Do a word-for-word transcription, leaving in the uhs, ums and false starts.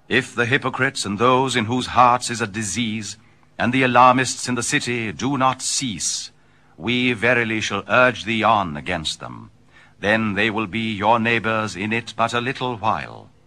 If the hypocrites and those in whose hearts is a disease, and the alarmists in the city do not cease, we verily shall urge thee on against them. Then they will be your neighbors in it but a little while.